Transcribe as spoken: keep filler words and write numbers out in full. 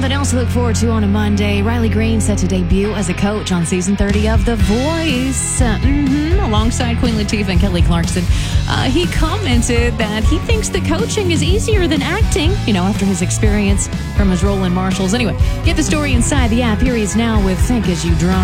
Something else to look forward to on a Monday. Riley Green set to debut as a coach on season thirty of The Voice, uh, mm-hmm, alongside Queen Latifah and Kelly Clarkson. Uh, he commented that he thinks that coaching is easier than acting, you know, after his experience from his role in Marshalls. Anyway, get the story inside the app. Here he is now with Think As You Drive.